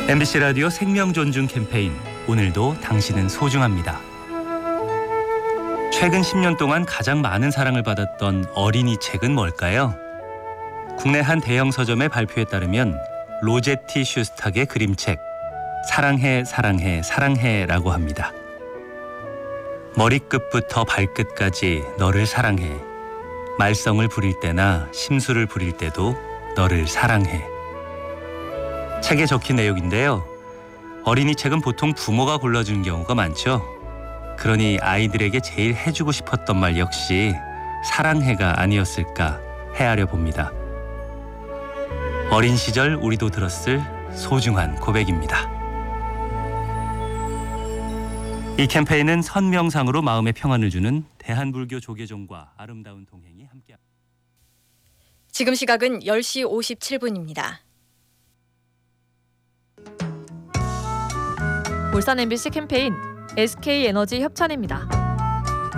MBC 라디오 생명 존중 캠페인, 오늘도 당신은 소중합니다. 최근 10년 동안 가장 많은 사랑을 받았던 어린이 책은 뭘까요? 국내 한 대형 서점의 발표에 따르면 로제티 슈스탁의 그림책 사랑해 사랑해 사랑해라고 합니다. 머리끝부터 발끝까지 너를 사랑해. 말썽을 부릴 때나 심술을 부릴 때도 너를 사랑해. 책에 적힌 내용인데요. 어린이 책은 보통 부모가 골라주는 경우가 많죠. 그러니 아이들에게 제일 해주고 싶었던 말 역시 사랑해가 아니었을까 헤아려 봅니다. 어린 시절 우리도 들었을 소중한 고백입니다. 이 캠페인은 선명상으로 마음의 평안을 주는 대한불교 조계종과 아름다운 동행이 함께합니다. 지금 시각은 10시 57분입니다. 울산 MBC 캠페인 SK에너지 협찬입니다.